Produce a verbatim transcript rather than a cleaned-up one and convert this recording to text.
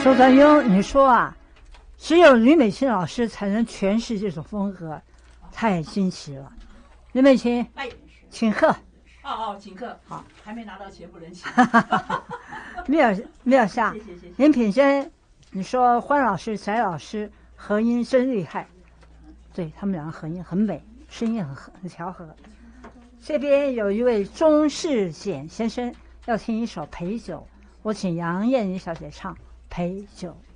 周传庸，你说啊，只有吕美琴老师才能诠释这种风格，太惊奇了。吕美琴，请客。 哦哦，请客。 好， 还没拿到钱不能请。 妙妙下， 谢谢谢谢。 林品珍，你说欢老师、翟老师合音真厉害，对他们两个合音很美，声音很很调和。这边有一位钟世简先生要听一首《陪酒》，我请杨燕妮小姐唱《陪酒》。